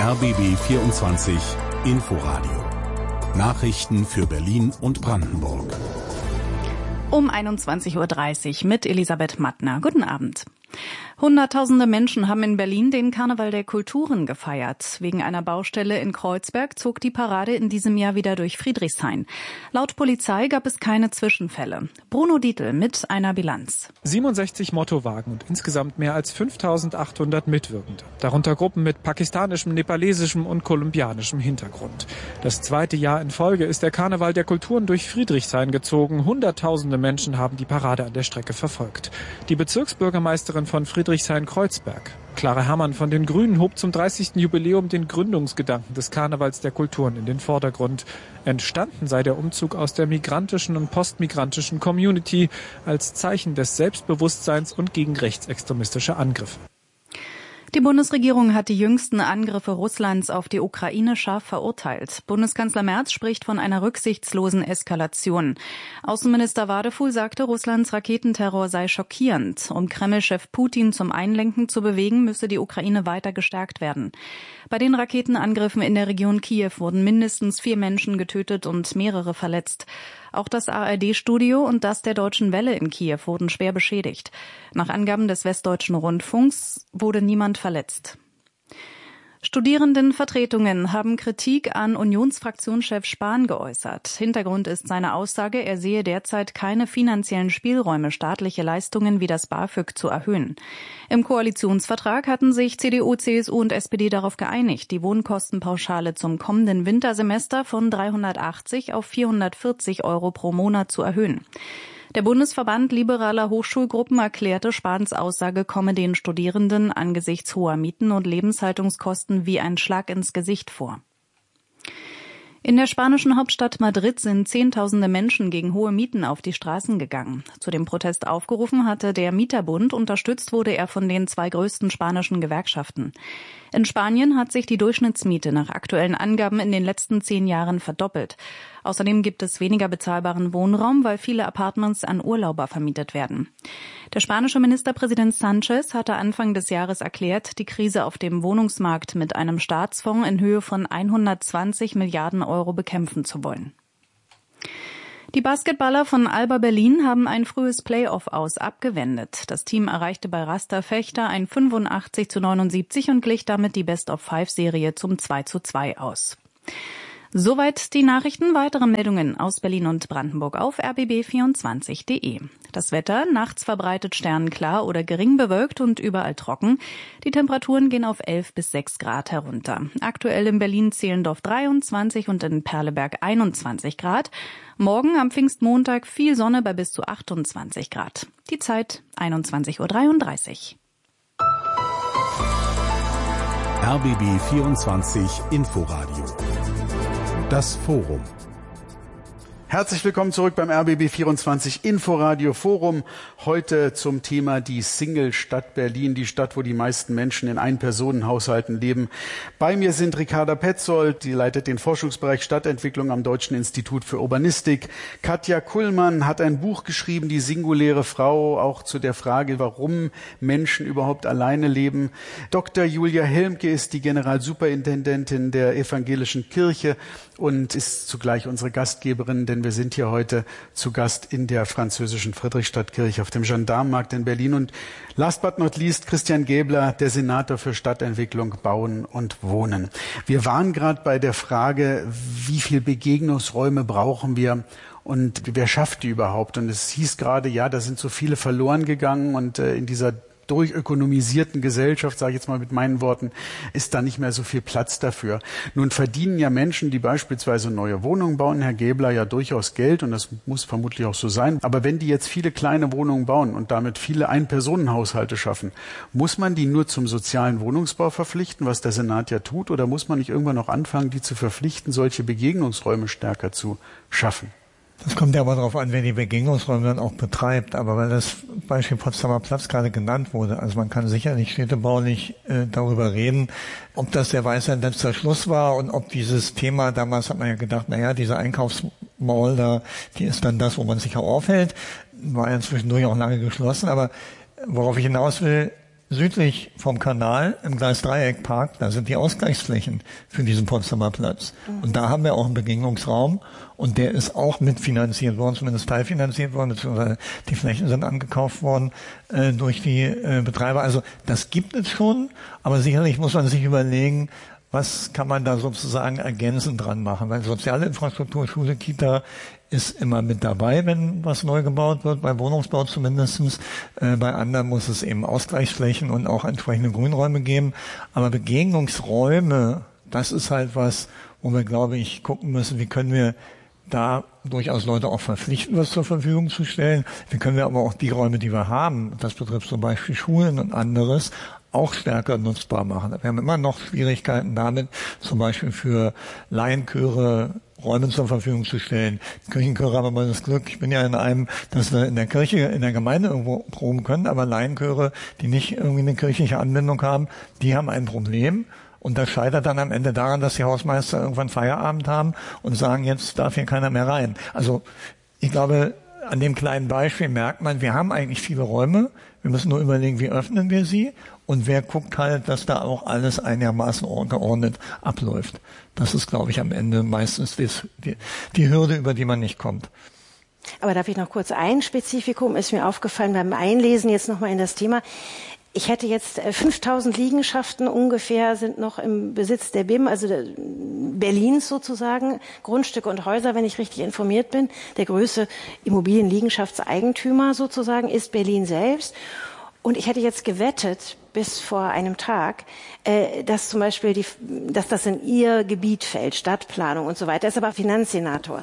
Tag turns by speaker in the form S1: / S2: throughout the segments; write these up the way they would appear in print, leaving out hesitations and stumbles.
S1: RBB 24 Inforadio. Nachrichten für Berlin und Brandenburg.
S2: Um 21.30 Uhr mit Elisabeth Mattner. Guten Abend. Hunderttausende Menschen haben in Berlin den Karneval der Kulturen gefeiert. Wegen einer Baustelle in Kreuzberg zog die Parade in diesem Jahr wieder durch Friedrichshain. Laut Polizei gab es keine Zwischenfälle. Bruno Dietl mit einer Bilanz.
S3: 67 Mottowagen und insgesamt mehr als 5.800 Mitwirkende. Darunter Gruppen mit pakistanischem, nepalesischem und kolumbianischem Hintergrund. Das zweite Jahr in Folge ist der Karneval der Kulturen durch Friedrichshain gezogen. Hunderttausende Menschen haben die Parade an der Strecke verfolgt. Die Bezirksbürgermeisterin von Friedrichshain-Kreuzberg, Clara Herrmann von den Grünen, hob zum 30. Jubiläum den Gründungsgedanken des Karnevals der Kulturen in den Vordergrund. Entstanden sei der Umzug aus der migrantischen und postmigrantischen Community als Zeichen des Selbstbewusstseins und gegen rechtsextremistische Angriffe.
S2: Die Bundesregierung hat die jüngsten Angriffe Russlands auf die Ukraine scharf verurteilt. Bundeskanzler Merz spricht von einer rücksichtslosen Eskalation. Außenminister Wadefuhl sagte, Russlands Raketenterror sei schockierend. Um Kreml-Chef Putin zum Einlenken zu bewegen, müsse die Ukraine weiter gestärkt werden. Bei den Raketenangriffen in der Region Kiew wurden mindestens 4 Menschen getötet und mehrere verletzt. Auch das ARD-Studio und das der Deutschen Welle in Kiew wurden schwer beschädigt. Nach Angaben des Westdeutschen Rundfunks wurde niemand verletzt. Studierendenvertretungen haben Kritik an Unionsfraktionschef Spahn geäußert. Hintergrund ist seine Aussage, er sehe derzeit keine finanziellen Spielräume, staatliche Leistungen wie das BAföG zu erhöhen. Im Koalitionsvertrag hatten sich CDU, CSU und SPD darauf geeinigt, die Wohnkostenpauschale zum kommenden Wintersemester von 380 auf 440 € pro Monat zu erhöhen. Der Bundesverband liberaler Hochschulgruppen erklärte, Spahns Aussage komme den Studierenden angesichts hoher Mieten und Lebenshaltungskosten wie ein Schlag ins Gesicht vor. In der spanischen Hauptstadt Madrid sind Zehntausende Menschen gegen hohe Mieten auf die Straßen gegangen. Zu dem Protest aufgerufen hatte der Mieterbund, unterstützt wurde er von den 2 größten spanischen Gewerkschaften. In Spanien hat sich die Durchschnittsmiete nach aktuellen Angaben in den letzten 10 Jahren verdoppelt. Außerdem gibt es weniger bezahlbaren Wohnraum, weil viele Apartments an Urlauber vermietet werden. Der spanische Ministerpräsident Sánchez hatte Anfang des Jahres erklärt, die Krise auf dem Wohnungsmarkt mit einem Staatsfonds in Höhe von 120 Milliarden € bekämpfen zu wollen. Die Basketballer von Alba Berlin haben ein frühes Playoff-Aus abgewendet. Das Team erreichte bei Rasta Fechter ein 85:79 und glich damit die Best-of-5-Serie zum 2:2 aus. Soweit die Nachrichten. Weitere Meldungen aus Berlin und Brandenburg auf rbb24.de. Das Wetter, nachts verbreitet sternenklar oder gering bewölkt und überall trocken. Die Temperaturen gehen auf 11 bis 6 Grad herunter. Aktuell in Berlin-Zehlendorf 23 und in Perleberg 21 Grad. Morgen am Pfingstmontag viel Sonne bei bis zu 28 Grad. Die Zeit 21:33 Uhr.
S1: RBB 24 Inforadio. Das Forum.
S4: Herzlich willkommen zurück beim RBB 24 Inforadio Forum. Heute zum Thema die Single-Stadt Berlin, die Stadt, wo die meisten Menschen in Ein-Personen-Haushalten leben. Bei mir sind Ricarda Petzold, die leitet den Forschungsbereich Stadtentwicklung am Deutschen Institut für Urbanistik. Katja Kullmann hat ein Buch geschrieben, Die singuläre Frau, auch zu der Frage, warum Menschen überhaupt alleine leben. Dr. Julia Helmke ist die Generalsuperintendentin der Evangelischen Kirche und ist zugleich unsere Gastgeberin, denn wir sind hier heute zu Gast in der französischen Friedrichstadtkirche auf dem Gendarmenmarkt in Berlin. Und last but not least Christian Gäbler, der Senator für Stadtentwicklung, Bauen und Wohnen. Wir waren gerade bei der Frage, wie viel Begegnungsräume brauchen wir und wer schafft die überhaupt? Und es hieß gerade, ja, da sind so viele verloren gegangen und in dieser durchökonomisierten Gesellschaft, sage ich jetzt mal mit meinen Worten, ist da nicht mehr so viel Platz dafür. Nun verdienen ja Menschen, die beispielsweise neue Wohnungen bauen, Herr Gäbler, ja durchaus Geld und das muss vermutlich auch so sein. Aber wenn die jetzt viele kleine Wohnungen bauen und damit viele Ein-Personen-Haushalte schaffen, muss man die nur zum sozialen Wohnungsbau verpflichten, was der Senat ja tut, oder muss man nicht irgendwann noch anfangen, die zu verpflichten, solche Begegnungsräume stärker zu schaffen?
S5: Das kommt ja aber darauf an, wer die Begegnungsräume dann auch betreibt. Aber weil das Beispiel Potsdamer Platz gerade genannt wurde, also man kann sicherlich städtebaulich darüber reden, ob das der Weisheit letzter Schluss war und ob dieses Thema, damals hat man ja gedacht, naja, diese Einkaufsmall da, die ist dann das, wo man sich auch aufhält, war ja zwischendurch auch lange geschlossen. Aber worauf ich hinaus will, südlich vom Kanal im Gleisdreieckpark, da sind die Ausgleichsflächen für diesen Potsdamer Platz. Und da haben wir auch einen Begegnungsraum und der ist auch mitfinanziert worden, zumindest teilfinanziert worden, beziehungsweise die Flächen sind angekauft worden durch die Betreiber. Also das gibt es schon, aber sicherlich muss man sich überlegen, was kann man da sozusagen ergänzend dran machen? Weil soziale Infrastruktur, Schule, Kita ist immer mit dabei, wenn was neu gebaut wird, bei Wohnungsbau zumindestens. Bei anderen muss es eben Ausgleichsflächen und auch entsprechende Grünräume geben. Aber Begegnungsräume, das ist halt was, wo wir, glaube ich, gucken müssen, wie können wir da durchaus Leute auch verpflichten, was zur Verfügung zu stellen. Wie können wir aber auch die Räume, die wir haben, das betrifft zum Beispiel Schulen und anderes, auch stärker nutzbar machen. Wir haben immer noch Schwierigkeiten damit, zum Beispiel für Laienchöre Räume zur Verfügung zu stellen. Kirchenchöre haben immer das Glück, ich bin ja in einem, dass wir in der Kirche, in der Gemeinde irgendwo proben können, aber Laienchöre, die nicht irgendwie eine kirchliche Anbindung haben, die haben ein Problem. Und das scheitert dann am Ende daran, dass die Hausmeister irgendwann Feierabend haben und sagen, jetzt darf hier keiner mehr rein. Also ich glaube, an dem kleinen Beispiel merkt man, wir haben eigentlich viele Räume. Wir müssen nur überlegen, wie öffnen wir sie und wer guckt halt, dass da auch alles einigermaßen geordnet abläuft. Das ist, glaube ich, am Ende meistens die Hürde, über die man nicht kommt.
S6: Aber darf ich noch kurz ein Spezifikum, ist mir aufgefallen beim Einlesen jetzt nochmal in das Thema. Ich hätte jetzt 5000 Liegenschaften ungefähr sind noch im Besitz der BIM, also Berlins sozusagen, Grundstücke und Häuser, wenn ich richtig informiert bin. Der größte Immobilienliegenschaftseigentümer sozusagen ist Berlin selbst. Und ich hätte jetzt gewettet, bis vor einem Tag, dass zum Beispiel dass das in ihr Gebiet fällt, Stadtplanung und so weiter. Er ist aber Finanzsenator.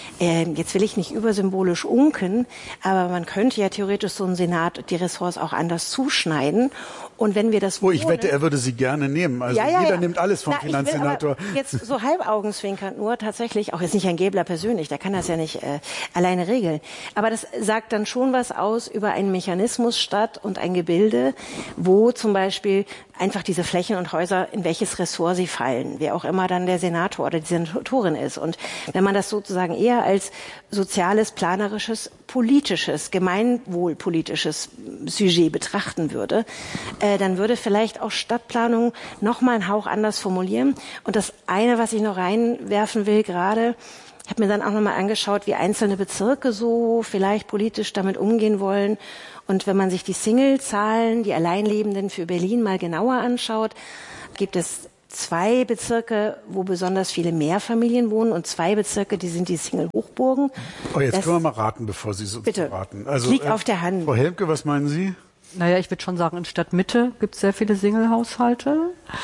S6: Jetzt will ich nicht übersymbolisch unken, aber man könnte ja theoretisch so einen Senat die Ressorts auch anders zuschneiden. Und wenn wir das
S4: ich wette, er würde sie gerne nehmen. Also jeder nimmt alles vom Finanzsenator.
S6: Jetzt so halb augenzwinkernd nur tatsächlich, auch jetzt nicht Herrn Gäbler persönlich, der kann das ja nicht alleine regeln. Aber das sagt dann schon was aus über einen Mechanismus Stadt und ein Gebilde, wo zum Beispiel einfach diese Flächen und Häuser, in welches Ressort sie fallen, wer auch immer dann der Senator oder die Senatorin ist. Und wenn man das sozusagen eher als soziales, planerisches, politisches, gemeinwohlpolitisches Sujet betrachten würde, dann würde vielleicht auch Stadtplanung noch mal einen Hauch anders formulieren. Und das eine, was ich noch reinwerfen will gerade, ich habe mir dann auch noch mal angeschaut, wie einzelne Bezirke so vielleicht politisch damit umgehen wollen. Und wenn man sich die Single-Zahlen, die Alleinlebenden für Berlin mal genauer anschaut, gibt es 2 Bezirke, wo besonders viele Mehrfamilien wohnen und 2 Bezirke, die sind die Single-Hochburgen.
S4: Oh, jetzt können wir mal raten, bevor Sie so
S6: bitte
S4: raten. Also,
S6: liegt auf der Hand.
S4: Frau Helmke, was meinen Sie?
S7: Naja, ich würde schon sagen, in Stadtmitte gibt es sehr viele Single-Haushalte.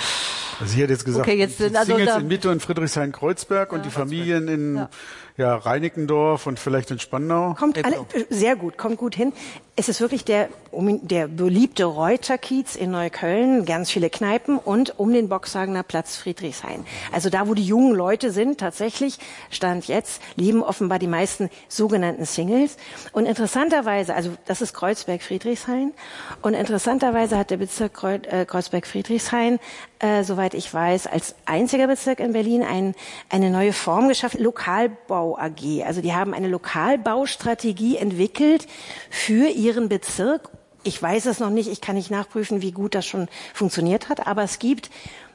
S4: Also sie hat jetzt gesagt,
S7: okay, jetzt sind
S4: die Singles in Mitte und Friedrichshain-Kreuzberg und die Familien in Reinickendorf und vielleicht in Spandau.
S6: Sehr gut, kommt gut hin. Es ist wirklich der beliebte Reuterkiez in Neukölln, ganz viele Kneipen und um den Boxhagener Platz Friedrichshain. Also da, wo die jungen Leute sind, tatsächlich, Stand jetzt, leben offenbar die meisten sogenannten Singles. Und interessanterweise, also das ist Kreuzberg-Friedrichshain, und interessanterweise hat der Bezirk Kreuzberg-Friedrichshain, soweit ich weiß, als einziger Bezirk in Berlin eine neue Form geschaffen, Lokalbau AG. Also die haben eine Lokalbaustrategie entwickelt für ihren Bezirk. Ich weiß es noch nicht, ich kann nicht nachprüfen, wie gut das schon funktioniert hat, aber es gibt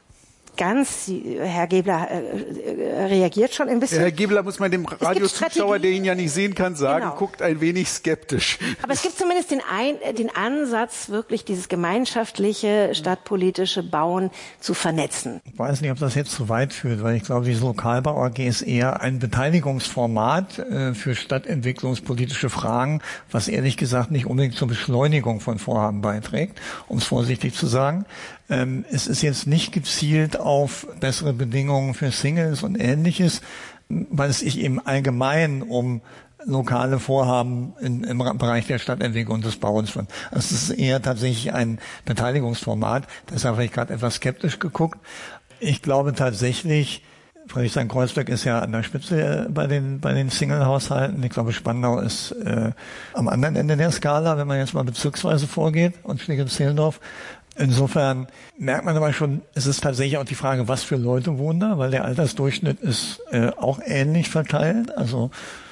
S6: Herr Gebler reagiert schon ein bisschen.
S4: Herr Gebler muss man dem Radiozuschauer, der ihn ja nicht sehen kann, sagen, guckt ein wenig skeptisch.
S6: Aber es gibt zumindest den Ansatz, wirklich dieses gemeinschaftliche, stadtpolitische Bauen zu vernetzen.
S5: Ich weiß nicht, ob das jetzt zu weit führt, weil ich glaube, diese Lokalbau AG ist eher ein Beteiligungsformat für stadtentwicklungspolitische Fragen, was ehrlich gesagt nicht unbedingt zur Beschleunigung von Vorhaben beiträgt, um es vorsichtig zu sagen. Es ist jetzt nicht gezielt auf bessere Bedingungen für Singles und Ähnliches, weil es sich eben allgemein um lokale Vorhaben im Bereich der Stadtentwicklung und des Bauens wird. Es ist eher tatsächlich ein Beteiligungsformat. Deshalb habe ich gerade etwas skeptisch geguckt. Ich glaube tatsächlich, Friedrichshain-Kreuzberg ist ja an der Spitze bei den Single-Haushalten. Ich glaube, Spandau ist am anderen Ende der Skala, wenn man jetzt mal bezirksweise vorgeht, und Schlegel-Zehlendorf. Insofern merkt man aber schon, es ist tatsächlich auch die Frage, was für Leute wohnen da, weil der Altersdurchschnitt ist auch ähnlich verteilt. Also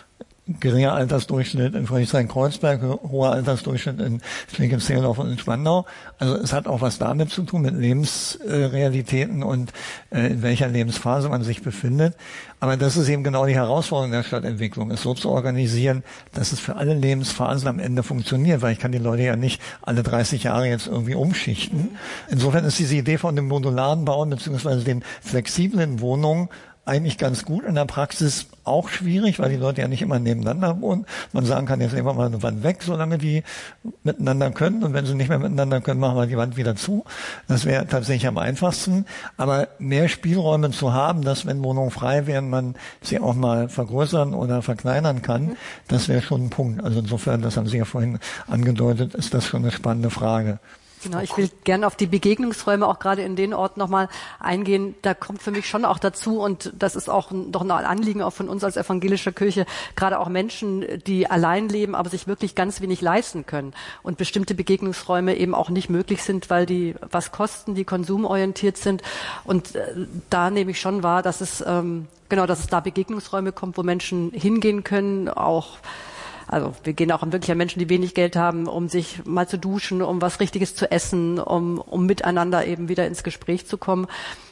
S5: geringer Altersdurchschnitt in Friedrichshain-Kreuzberg, hoher Altersdurchschnitt in Schlegelzehlendorf und in Spandau. Also es hat auch was damit zu tun, mit Lebensrealitäten und in welcher Lebensphase man sich befindet. Aber das ist eben genau die Herausforderung der Stadtentwicklung, es so zu organisieren, dass es für alle Lebensphasen am Ende funktioniert, weil ich kann die Leute ja nicht alle 30 Jahre jetzt irgendwie umschichten. Insofern ist diese Idee von dem modularen Bauen bzw. den flexiblen Wohnungen eigentlich ganz gut, in der Praxis auch schwierig, weil die Leute ja nicht immer nebeneinander wohnen. Man sagen kann, jetzt nehmen wir mal eine Wand weg, solange die miteinander können. Und wenn sie nicht mehr miteinander können, machen wir die Wand wieder zu. Das wäre tatsächlich am einfachsten. Aber mehr Spielräume zu haben, dass, wenn Wohnungen frei wären, man sie auch mal vergrößern oder verkleinern kann, das wäre schon ein Punkt. Also insofern, das haben Sie ja vorhin angedeutet, ist das schon eine spannende Frage.
S7: Genau, ich will gerne auf die Begegnungsräume auch gerade in den Orten nochmal eingehen. Da kommt für mich schon auch dazu, und das ist auch doch ein Anliegen auch von uns als evangelischer Kirche, gerade auch Menschen, die allein leben, aber sich wirklich ganz wenig leisten können und bestimmte Begegnungsräume eben auch nicht möglich sind, weil die was kosten, die konsumorientiert sind. Und da nehme ich schon wahr, dass es dass es da Begegnungsräume kommt, wo Menschen hingehen können, auch. Also wir gehen auch wirklich an Menschen, die wenig Geld haben, um sich mal zu duschen, um was Richtiges zu essen, um miteinander eben wieder ins Gespräch zu kommen.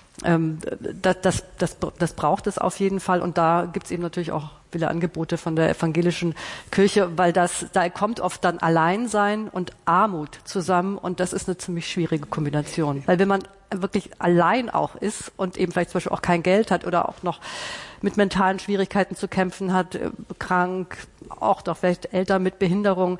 S7: Das braucht es auf jeden Fall, und da gibt es eben natürlich auch viele Angebote von der evangelischen Kirche, weil da kommt oft dann Alleinsein und Armut zusammen, und das ist eine ziemlich schwierige Kombination. Weil wenn man wirklich allein auch ist und eben vielleicht zum Beispiel auch kein Geld hat oder auch noch mit mentalen Schwierigkeiten zu kämpfen hat, krank, auch doch vielleicht Eltern mit Behinderung,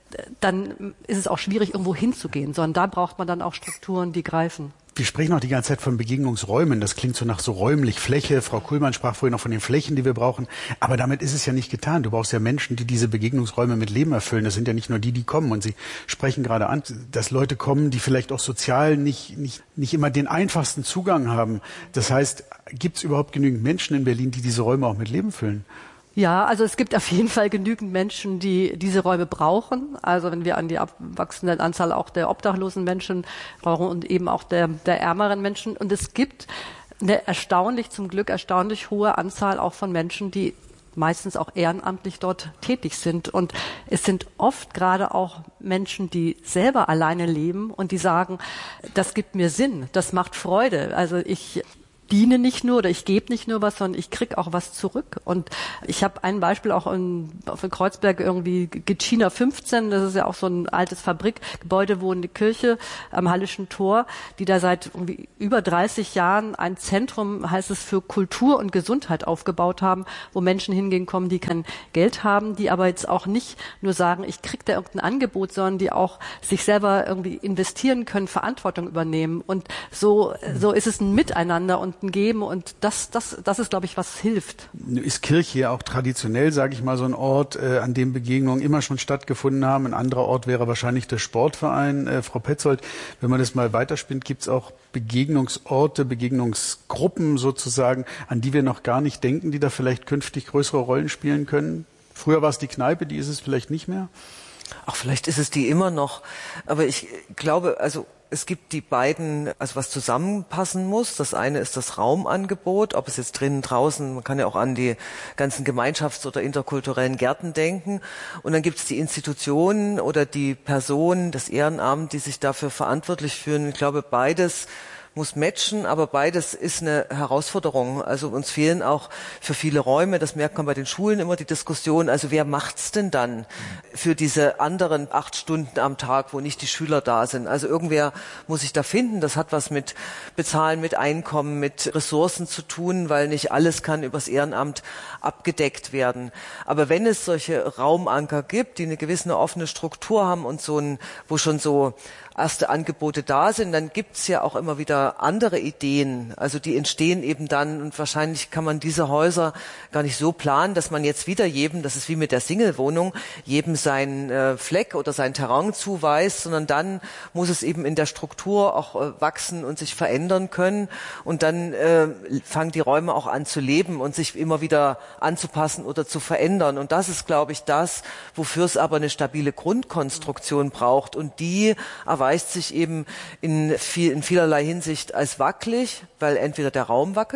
S7: dann ist es auch schwierig, irgendwo hinzugehen, sondern da braucht man dann auch Strukturen, die greifen.
S4: Wir sprechen auch die ganze Zeit von Begegnungsräumen. Das klingt so nach so räumlich Fläche. Frau Kuhlmann sprach vorhin noch von den Flächen, die wir brauchen. Aber damit ist es ja nicht getan. Du brauchst ja Menschen, die diese Begegnungsräume mit Leben erfüllen. Das sind ja nicht nur die kommen. Und Sie sprechen gerade an, dass Leute kommen, die vielleicht auch sozial nicht immer den einfachsten Zugang haben. Das heißt, gibt es überhaupt genügend Menschen in Berlin, die diese Räume auch mit Leben füllen?
S7: Ja, also es gibt auf jeden Fall genügend Menschen, die diese Räume brauchen. Also wenn wir an die abwachsende Anzahl auch der obdachlosen Menschen brauchen und eben auch der ärmeren Menschen. Und es gibt eine zum Glück erstaunlich hohe Anzahl auch von Menschen, die meistens auch ehrenamtlich dort tätig sind. Und es sind oft gerade auch Menschen, die selber alleine leben und die sagen, das gibt mir Sinn, das macht Freude. Also ich diene nicht nur oder ich gebe nicht nur was, sondern ich krieg auch was zurück. Und ich habe ein Beispiel auch auf dem Kreuzberg irgendwie Gecina 15, das ist ja auch so ein altes Fabrikgebäude, wo eine Kirche am Hallischen Tor, die da seit irgendwie über 30 Jahren ein Zentrum, heißt es, für Kultur und Gesundheit aufgebaut haben, wo Menschen hingehen kommen, die kein Geld haben, die aber jetzt auch nicht nur sagen, ich krieg da irgendein Angebot, sondern die auch sich selber irgendwie investieren können, Verantwortung übernehmen. Und so ist es ein Miteinander und ein Geben, und das ist, glaube ich, was hilft.
S4: Ist Kirche ja auch traditionell, sage ich mal, so ein Ort, an dem Begegnungen immer schon stattgefunden haben. Ein anderer Ort wäre wahrscheinlich der Sportverein. Frau Petzold, wenn man das mal weiterspinnt, gibt es auch Begegnungsorte, Begegnungsgruppen sozusagen, an die wir noch gar nicht denken, die da vielleicht künftig größere Rollen spielen können? Früher war es die Kneipe, die ist es vielleicht nicht mehr?
S8: Ach, vielleicht ist es die immer noch. Aber ich glaube, es gibt die beiden, was zusammenpassen muss. Das eine ist das Raumangebot, ob es jetzt drinnen, draußen, man kann ja auch an die ganzen Gemeinschafts- oder interkulturellen Gärten denken. Und dann gibt es die Institutionen oder die Personen, das Ehrenamt, die sich dafür verantwortlich fühlen. Ich glaube, beides muss matchen, aber beides ist eine Herausforderung. Also uns fehlen auch für viele Räume, das merkt man bei den Schulen immer, die Diskussion, also wer macht's denn dann für diese anderen 8 Stunden am Tag, wo nicht die Schüler da sind? Also irgendwer muss sich da finden, das hat was mit Bezahlen, mit Einkommen, mit Ressourcen zu tun, weil nicht alles kann übers Ehrenamt abgedeckt werden. Aber wenn es solche Raumanker gibt, die eine gewisse offene Struktur haben und wo schon so erste Angebote da sind, dann gibt's ja auch immer wieder andere Ideen. Also die entstehen eben dann, und wahrscheinlich kann man diese Häuser gar nicht so planen, dass man jetzt wieder jedem, das ist wie mit der Single-Wohnung, jedem seinen Fleck oder sein Terrain zuweist, sondern dann muss es eben in der Struktur auch wachsen und sich verändern können. Und dann fangen die Räume auch an zu leben und sich immer wieder anzupassen oder zu verändern. Und das ist, glaube ich, das, wofür es aber eine stabile Grundkonstruktion braucht. Und die erweist sich eben in vielerlei Hinsicht als wackelig, weil entweder der Raum wackelt,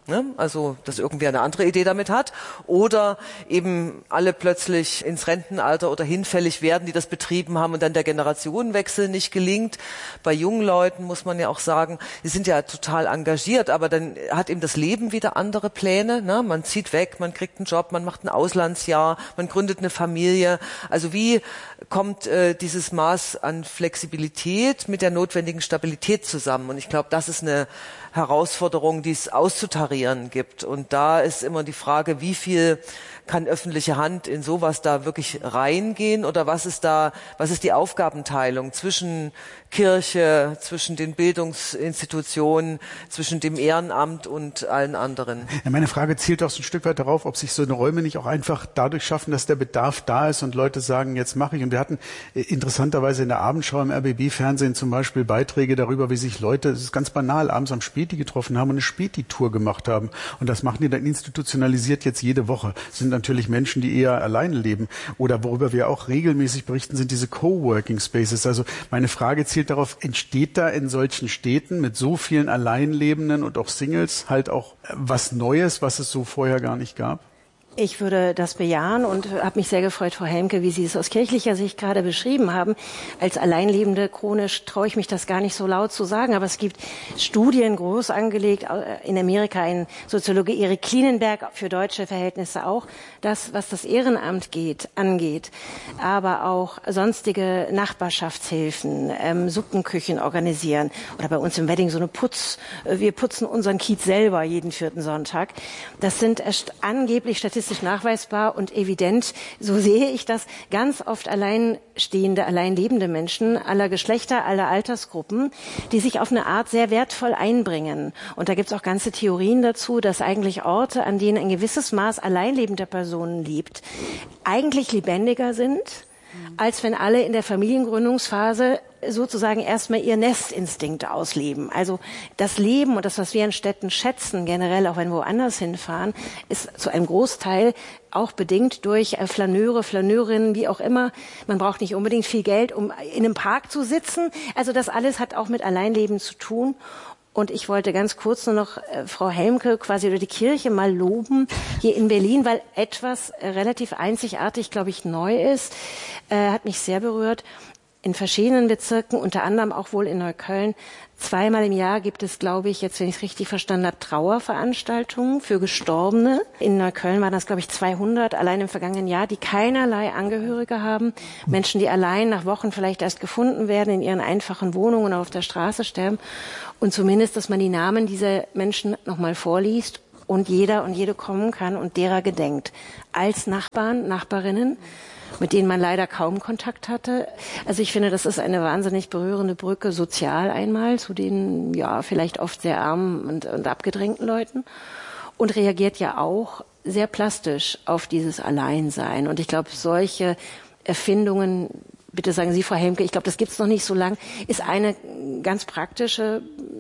S8: ne? Also, dass irgendwie eine andere Idee damit hat, oder eben alle plötzlich ins Rentenalter oder hinfällig werden, die das betrieben haben und dann der Generationenwechsel nicht gelingt. Bei jungen Leuten muss man ja auch sagen, die sind ja total engagiert, aber dann hat eben das Leben wieder andere Pläne, ne? Man zieht weg, man kriegt einen Job, man macht ein Auslandsjahr, man gründet eine Familie. Also wie kommt dieses Maß an Flexibilität mit der notwendigen Stabilität zusammen? Und ich glaube, das ist eine Herausforderung, die es auszutarieren gibt. Und da ist immer die Frage, wie viel kann öffentliche Hand in sowas da wirklich reingehen, oder was ist die Aufgabenteilung zwischen Kirche, zwischen den Bildungsinstitutionen, zwischen dem Ehrenamt und allen anderen?
S4: Ja, meine Frage zielt auch so ein Stück weit darauf, ob sich so eine Räume nicht auch einfach dadurch schaffen, dass der Bedarf da ist und Leute sagen, jetzt mache ich. Und wir hatten interessanterweise in der Abendschau im RBB-Fernsehen zum Beispiel Beiträge darüber, wie sich Leute, das ist ganz banal, abends am Späti getroffen haben und eine Späti-Tour gemacht haben. Und das machen die dann institutionalisiert jetzt jede Woche. Das sind natürlich Menschen, die eher alleine leben. Oder worüber wir auch regelmäßig berichten, sind diese Coworking Spaces. Also meine Frage zielt darauf, entsteht da in solchen Städten mit so vielen Alleinlebenden und auch Singles halt auch was Neues, was es so vorher gar nicht gab?
S6: Ich würde das bejahen und habe mich sehr gefreut, Frau Helmke, wie Sie es aus kirchlicher Sicht gerade beschrieben haben. Als Alleinlebende chronisch traue ich mich das gar nicht so laut zu sagen, aber es gibt Studien, groß angelegt, in Amerika in Soziologe Erik Klinenberg, für deutsche Verhältnisse auch, das, was das Ehrenamt angeht, aber auch sonstige Nachbarschaftshilfen, Suppenküchen organisieren oder bei uns im Wedding so eine wir putzen unseren Kiez selber jeden 4. Sonntag. Das sind angeblich statistisch nachweisbar und evident, so sehe ich das, ganz oft alleinstehende, alleinlebende Menschen aller Geschlechter, aller Altersgruppen, die sich auf eine Art sehr wertvoll einbringen. Und da gibt es auch ganze Theorien dazu, dass eigentlich Orte, an denen ein gewisses Maß alleinlebender Personen lebt, eigentlich lebendiger sind, als wenn alle in der Familiengründungsphase sozusagen erstmal ihr Nestinstinkt ausleben. Also das Leben und das, was wir in Städten schätzen, generell auch wenn wir woanders hinfahren, ist zu einem Großteil auch bedingt durch Flaneure, Flaneurinnen, wie auch immer. Man braucht nicht unbedingt viel Geld, um in einem Park zu sitzen. Also das alles hat auch mit Alleinleben zu tun. Und ich wollte ganz kurz nur noch Frau Helmke quasi oder die Kirche mal loben hier in Berlin, weil etwas relativ einzigartig, glaube ich, neu ist, hat mich sehr berührt. In verschiedenen Bezirken, unter anderem auch wohl in Neukölln, 2-mal im Jahr gibt es, glaube ich, jetzt, wenn ich es richtig verstanden habe, Trauerveranstaltungen für Gestorbene. In Neukölln waren das, glaube ich, 200 allein im vergangenen Jahr, die keinerlei Angehörige haben. Menschen, die allein nach Wochen vielleicht erst gefunden werden, in ihren einfachen Wohnungen oder auf der Straße sterben. Und zumindest, dass man die Namen dieser Menschen nochmal vorliest und jeder und jede kommen kann und derer gedenkt. Als Nachbarn, Nachbarinnen, mit denen man leider kaum Kontakt hatte. Also ich finde, das ist eine wahnsinnig berührende Brücke sozial einmal zu den ja vielleicht oft sehr armen und abgedrängten Leuten und reagiert ja auch sehr plastisch auf dieses Alleinsein. Und ich glaube, solche Erfindungen, bitte sagen Sie, Frau Helmke, ich glaube, das gibt es noch nicht so lang, ist eine ganz praktische,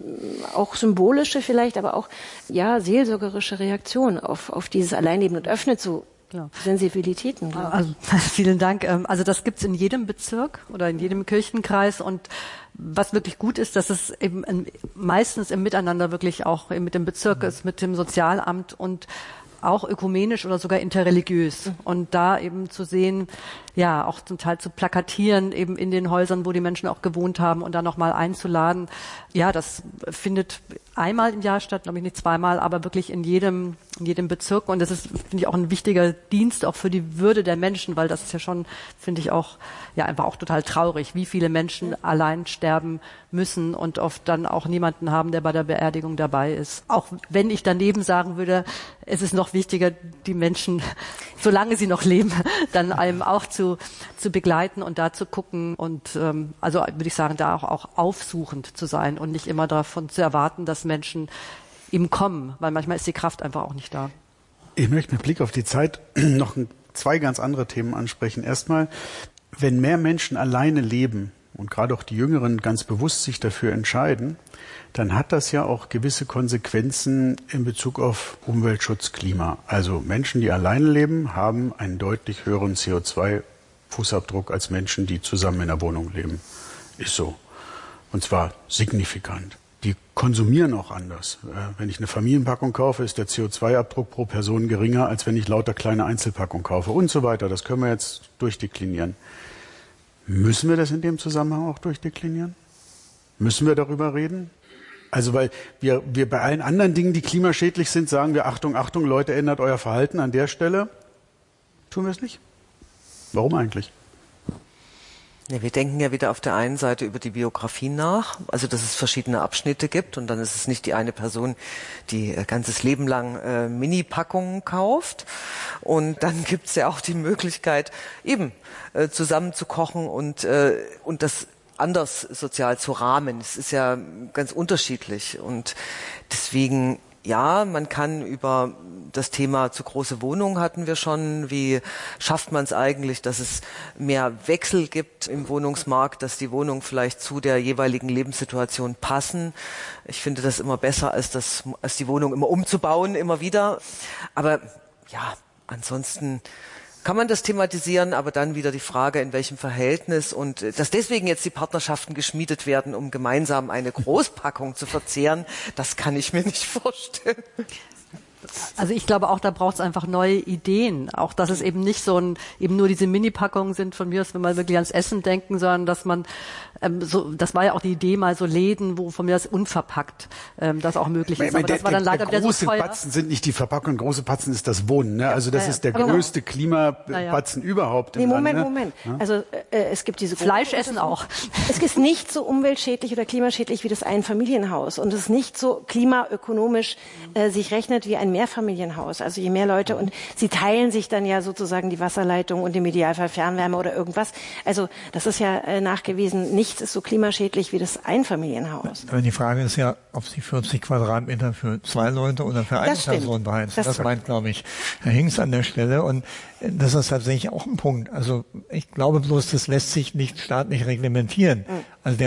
S6: auch symbolische vielleicht, aber auch ja seelsorgerische Reaktion auf dieses Alleinleben und öffnet so Sensibilitäten.
S7: Also, vielen Dank. Also das gibt's in jedem Bezirk oder in jedem Kirchenkreis und was wirklich gut ist, dass es eben meistens im Miteinander wirklich auch mit dem Bezirk ist, mit dem Sozialamt und auch ökumenisch oder sogar interreligiös. Und da eben zu sehen, ja, auch zum Teil zu plakatieren, eben in den Häusern, wo die Menschen auch gewohnt haben und da nochmal einzuladen. Ja, das findet einmal im Jahr statt, glaube ich nicht 2-mal, aber wirklich in jedem Bezirk. Und das ist, finde ich, auch ein wichtiger Dienst auch für die Würde der Menschen, weil das ist ja schon, finde ich auch, ja, einfach auch total traurig, wie viele Menschen allein sterben müssen und oft dann auch niemanden haben, der bei der Beerdigung dabei ist. Auch wenn ich daneben sagen würde, es ist noch wichtiger, die Menschen, solange sie noch leben, dann einem auch zu begleiten und da zu gucken und also würde ich sagen, da auch aufsuchend zu sein und nicht immer davon zu erwarten, dass Menschen eben kommen, weil manchmal ist die Kraft einfach auch nicht da.
S4: Ich möchte mit Blick auf die Zeit noch 2 ganz andere Themen ansprechen. Erstmal, wenn mehr Menschen alleine leben und gerade auch die Jüngeren ganz bewusst sich dafür entscheiden, dann hat das ja auch gewisse Konsequenzen in Bezug auf Umweltschutz, Klima. Also Menschen, die alleine leben, haben einen deutlich höheren CO2-Fußabdruck als Menschen, die zusammen in einer Wohnung leben. Ist so. Und zwar signifikant. Die konsumieren auch anders. Wenn ich eine Familienpackung kaufe, ist der CO2-Abdruck pro Person geringer, als wenn ich lauter kleine Einzelpackungen kaufe und so weiter. Das können wir jetzt durchdeklinieren. Müssen wir das in dem Zusammenhang auch durchdeklinieren? Müssen wir darüber reden? Also weil wir bei allen anderen Dingen, die klimaschädlich sind, sagen wir, Achtung, Achtung, Leute, ändert euer Verhalten an der Stelle. Tun wir es nicht? Warum eigentlich?
S8: Ja, wir denken ja wieder auf der einen Seite über die Biografie nach, also dass es verschiedene Abschnitte gibt und dann ist es nicht die eine Person, die ganzes Leben lang Mini-Packungen kauft und dann gibt es ja auch die Möglichkeit, eben zusammen zu kochen und das anders sozial zu rahmen. Es ist ja ganz unterschiedlich und deswegen ja, man kann über das Thema zu große Wohnungen hatten wir schon. Wie schafft man es eigentlich, dass es mehr Wechsel gibt im Wohnungsmarkt, dass die Wohnungen vielleicht zu der jeweiligen Lebenssituation passen? Ich finde das immer besser, als die Wohnung immer umzubauen, immer wieder. Aber ja, ansonsten kann man das thematisieren, aber dann wieder die Frage, in welchem Verhältnis und dass deswegen jetzt die Partnerschaften geschmiedet werden, um gemeinsam eine Großpackung zu verzehren, das kann ich mir nicht vorstellen.
S7: Also ich glaube auch, da braucht es einfach neue Ideen. Auch, dass es eben nicht eben nur diese Mini-Packungen sind von mir aus, wenn wir wirklich ans Essen denken, sondern dass man das war ja auch die Idee, mal so Läden, wo von mir aus unverpackt das auch möglich ist. Aber das war dann leider wieder so teuer. Große Batzen
S4: sind nicht die Verpackung, große Batzen ist das Wohnen. Ne? Also das ist der größte Klimabatzen überhaupt im Land.
S6: Moment. Ja? Also es gibt diese
S7: Fleischessen auch.
S6: Es ist nicht so umweltschädlich oder klimaschädlich wie das Einfamilienhaus und es ist nicht so klimaökonomisch sich rechnet wie ein Mehrfamilienhaus. Also je mehr Leute und sie teilen sich dann ja sozusagen die Wasserleitung und im Idealfall Fernwärme oder irgendwas. Also das ist ja nachgewiesen, nichts ist so klimaschädlich wie das Einfamilienhaus.
S5: Aber die Frage ist ja, ob Sie 40 Quadratmeter für 2 Leute oder für eine Person beheizen. Das meint, glaube ich, Herr Hinks an der Stelle. Und das ist tatsächlich auch ein Punkt. Also ich glaube bloß, das lässt sich nicht staatlich reglementieren. Also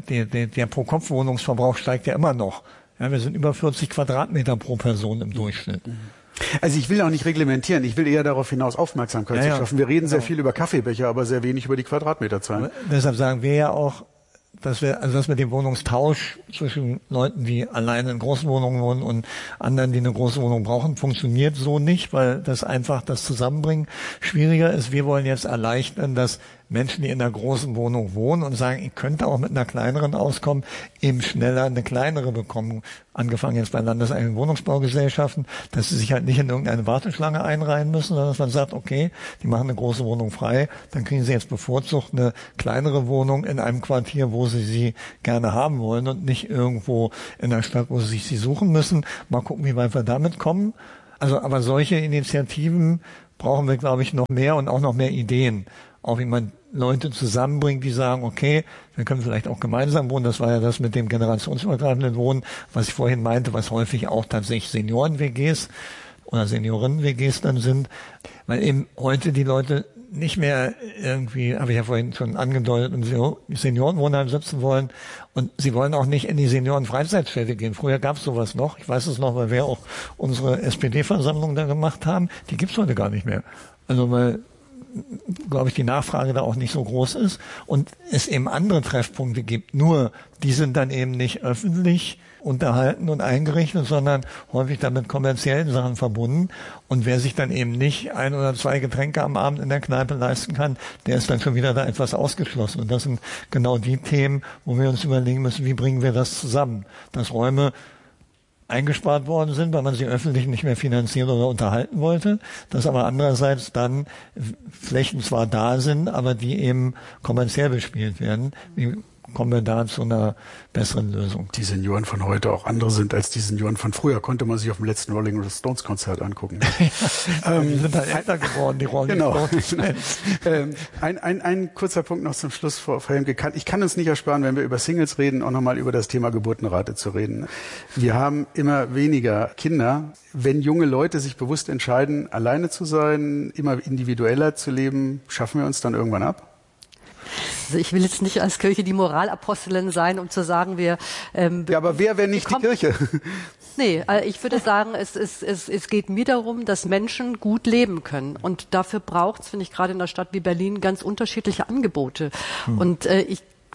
S5: der Pro-Kopf-Wohnungsverbrauch steigt ja immer noch. Ja, wir sind über 40 Quadratmeter pro Person im Durchschnitt.
S4: Also ich will auch nicht reglementieren, ich will eher darauf hinaus Aufmerksamkeit zu schaffen. Wir reden sehr viel über Kaffeebecher, aber sehr wenig über die Quadratmeterzahlen.
S5: Deshalb sagen wir ja auch, dass das mit dem Wohnungstausch zwischen Leuten, die alleine in großen Wohnungen wohnen und anderen, die eine große Wohnung brauchen, funktioniert so nicht, weil das einfach das Zusammenbringen schwieriger ist. Wir wollen jetzt erleichtern, dass Menschen, die in einer großen Wohnung wohnen und sagen, ich könnte auch mit einer kleineren auskommen, eben schneller eine kleinere bekommen. Angefangen jetzt bei landeseigenen Wohnungsbaugesellschaften, dass sie sich halt nicht in irgendeine Warteschlange einreihen müssen, sondern dass man sagt, okay, die machen eine große Wohnung frei, dann kriegen sie jetzt bevorzugt eine kleinere Wohnung in einem Quartier, wo sie gerne haben wollen und nicht irgendwo in der Stadt, wo sie sich suchen müssen. Mal gucken, wie weit wir damit kommen. Also, aber solche Initiativen brauchen wir, glaube ich, noch mehr und auch noch mehr Ideen. Auch wie man Leute zusammenbringt, die sagen, okay, wir können vielleicht auch gemeinsam wohnen. Das war ja das mit dem generationsübergreifenden Wohnen, was ich vorhin meinte, was häufig auch tatsächlich Senioren-WGs oder Seniorinnen-WGs dann sind. Weil eben heute die Leute nicht mehr irgendwie, habe ich ja vorhin schon angedeutet, im Seniorenwohnheim sitzen wollen und sie wollen auch nicht in die Seniorenfreizeitstätte gehen. Früher gab es sowas noch. Ich weiß es noch, weil wir auch unsere SPD-Versammlung da gemacht haben. Die gibt's heute gar nicht mehr. Also weil, glaube ich, die Nachfrage da auch nicht so groß ist und es eben andere Treffpunkte gibt. Nur, die sind dann eben nicht öffentlich unterhalten und eingerichtet, sondern häufig dann mit kommerziellen Sachen verbunden. Und wer sich dann eben nicht 1 oder 2 Getränke am Abend in der Kneipe leisten kann, der ist dann schon wieder da etwas ausgeschlossen. Und das sind genau die Themen, wo wir uns überlegen müssen, wie bringen wir das zusammen, dass Räume eingespart worden sind, weil man sie öffentlich nicht mehr finanzieren oder unterhalten wollte, dass aber andererseits dann Flächen zwar da sind, aber die eben kommerziell bespielt werden. Wie kommen wir da zu einer besseren Lösung?
S4: Die Senioren von heute auch andere sind als die Senioren von früher, konnte man sich auf dem letzten Rolling Stones Konzert angucken.
S5: Die sind halt älter geworden, die Rolling Stones.
S4: Ein kurzer Punkt noch zum Schluss, Frau Helmke. Ich kann uns nicht ersparen, wenn wir über Singles reden, auch nochmal über das Thema Geburtenrate zu reden. Wir haben immer weniger Kinder. Wenn junge Leute sich bewusst entscheiden, alleine zu sein, immer individueller zu leben, schaffen wir uns dann irgendwann ab?
S7: Also ich will jetzt nicht als Kirche die Moralapostelin sein, um zu sagen, wir...
S4: ja, aber wer wäre nicht die Kirche?
S7: Nee, ich würde sagen, es geht mir darum, dass Menschen gut leben können. Und dafür braucht es, finde ich, gerade in einer Stadt wie Berlin ganz unterschiedliche Angebote. Und ich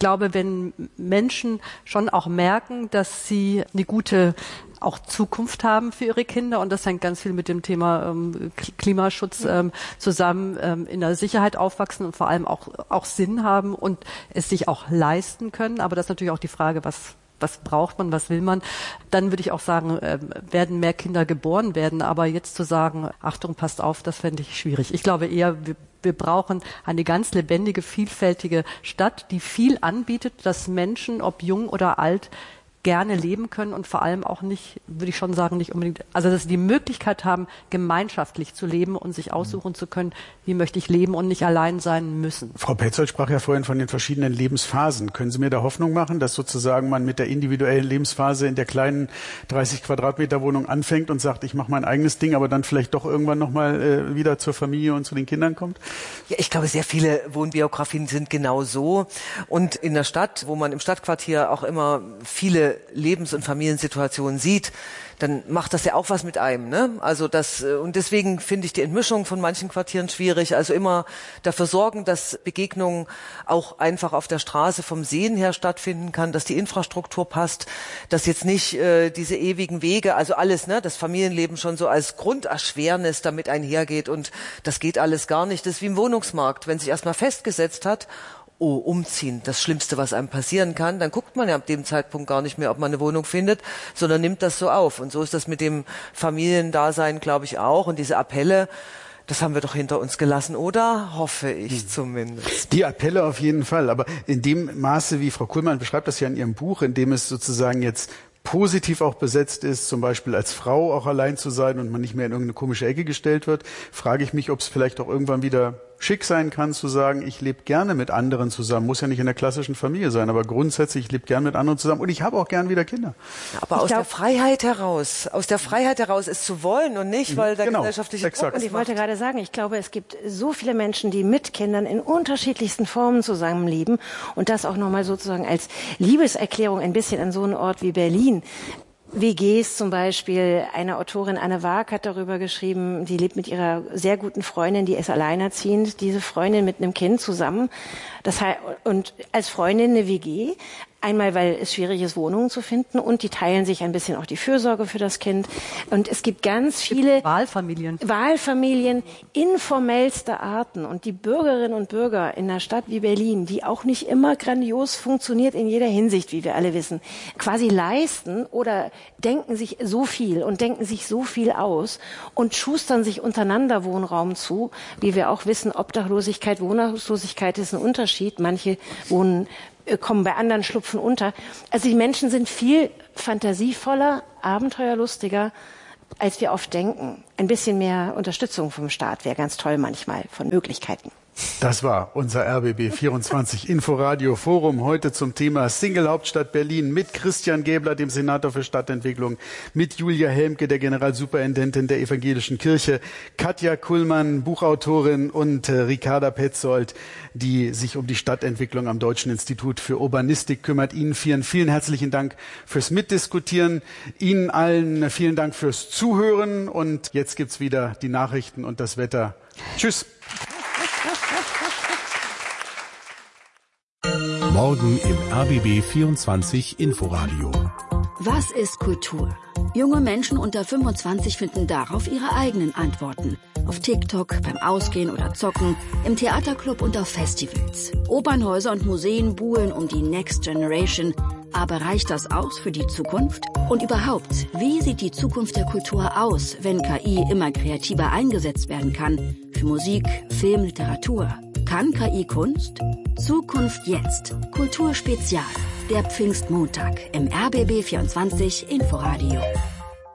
S7: glaube, wenn Menschen schon auch merken, dass sie eine gute auch Zukunft haben für ihre Kinder, und das hängt ganz viel mit dem Thema Klimaschutz zusammen, in der Sicherheit aufwachsen und vor allem auch Sinn haben und es sich auch leisten können. Aber das ist natürlich auch die Frage, was braucht man, was will man? Dann würde ich auch sagen, werden mehr Kinder geboren werden. Aber jetzt zu sagen, Achtung, passt auf, das fände ich schwierig. Ich glaube eher, wir brauchen eine ganz lebendige, vielfältige Stadt, die viel anbietet, dass Menschen, ob jung oder alt, gerne leben können und vor allem auch nicht, würde ich schon sagen, nicht unbedingt, also dass sie die Möglichkeit haben, gemeinschaftlich zu leben und sich aussuchen zu können, wie möchte ich leben und nicht allein sein müssen.
S4: Frau Petzold sprach ja vorhin von den verschiedenen Lebensphasen. Können Sie mir da Hoffnung machen, dass sozusagen man mit der individuellen Lebensphase in der kleinen 30 Quadratmeter Wohnung anfängt und sagt, ich mache mein eigenes Ding, aber dann vielleicht doch irgendwann nochmal wieder zur Familie und zu den Kindern kommt?
S8: Ja, ich glaube, sehr viele Wohnbiografien sind genau so. Und in der Stadt, wo man im Stadtquartier auch immer viele Lebens- und Familiensituationen sieht, dann macht das ja auch was mit einem, ne? Also und deswegen finde ich die Entmischung von manchen Quartieren schwierig. Also immer dafür sorgen, dass Begegnungen auch einfach auf der Straße vom Sehen her stattfinden kann, dass die Infrastruktur passt, dass jetzt nicht diese ewigen Wege, also alles, ne, das Familienleben schon so als Grunderschwernis damit einhergeht und das geht alles gar nicht. Das ist wie im Wohnungsmarkt, wenn sich erstmal festgesetzt hat, umziehen, das Schlimmste, was einem passieren kann, dann guckt man ja ab dem Zeitpunkt gar nicht mehr, ob man eine Wohnung findet, sondern nimmt das so auf. Und so ist das mit dem Familiendasein, glaube ich, auch. Und diese Appelle, das haben wir doch hinter uns gelassen, oder? Hoffe ich zumindest.
S4: Die Appelle auf jeden Fall. Aber in dem Maße, wie Frau Kuhlmann beschreibt das ja in ihrem Buch, in dem es sozusagen jetzt positiv auch besetzt ist, zum Beispiel als Frau auch allein zu sein und man nicht mehr in irgendeine komische Ecke gestellt wird, frage ich mich, ob es vielleicht auch irgendwann wieder schick sein kann, zu sagen, ich lebe gerne mit anderen zusammen. Muss ja nicht in der klassischen Familie sein, aber grundsätzlich, ich lebe gerne mit anderen zusammen und ich habe auch gern wieder Kinder.
S8: Aber aus der Freiheit heraus es zu wollen und nicht, weil der gesellschaftliche Druck.
S6: Und ich wollte gerade sagen, ich glaube, es gibt so viele Menschen, die mit Kindern in unterschiedlichsten Formen zusammenleben und das auch nochmal sozusagen als Liebeserklärung ein bisschen an so einen Ort wie Berlin. WGs zum Beispiel, eine Autorin, Anne Waag, hat darüber geschrieben, die lebt mit ihrer sehr guten Freundin, die ist alleinerziehend, diese Freundin mit einem Kind zusammen. Das heißt, und als Freundin eine WG. Einmal, weil es schwierig ist, Wohnungen zu finden und die teilen sich ein bisschen auch die Fürsorge für das Kind. Und es gibt ganz viele Wahlfamilien, informellster Arten. Und die Bürgerinnen und Bürger in einer Stadt wie Berlin, die auch nicht immer grandios funktioniert in jeder Hinsicht, wie wir alle wissen, quasi leisten oder denken sich so viel und denken sich so viel aus und schustern sich untereinander Wohnraum zu. Wie wir auch wissen, Obdachlosigkeit, Wohnungslosigkeit ist ein Unterschied. Manche kommen bei anderen Schlupfen unter. Also die Menschen sind viel fantasievoller, abenteuerlustiger, als wir oft denken. Ein bisschen mehr Unterstützung vom Staat wäre ganz toll manchmal, von Möglichkeiten.
S4: Das war unser RBB24 Inforadio Forum heute zum Thema Single Hauptstadt Berlin mit Christian Gäbler, dem Senator für Stadtentwicklung, mit Julia Helmke, der Generalsuperintendentin der Evangelischen Kirche, Katja Kuhlmann, Buchautorin und Ricarda Petzold, die sich um die Stadtentwicklung am Deutschen Institut für Urbanistik kümmert. Ihnen vielen herzlichen Dank fürs Mitdiskutieren. Ihnen allen vielen Dank fürs Zuhören und jetzt gibt's wieder die Nachrichten und das Wetter. Tschüss.
S1: Morgen im RBB 24 Inforadio.
S9: Was ist Kultur? Junge Menschen unter 25 finden darauf ihre eigenen Antworten. Auf TikTok, beim Ausgehen oder Zocken, im Theaterclub und auf Festivals. Opernhäuser und Museen buhlen um die Next Generation. Aber reicht das aus für die Zukunft? Und überhaupt, wie sieht die Zukunft der Kultur aus, wenn KI immer kreativer eingesetzt werden kann? Für Musik, Film, Literatur. Kann KI Kunst? Zukunft jetzt. Kulturspezial. Der Pfingstmontag im RBB 24 Inforadio.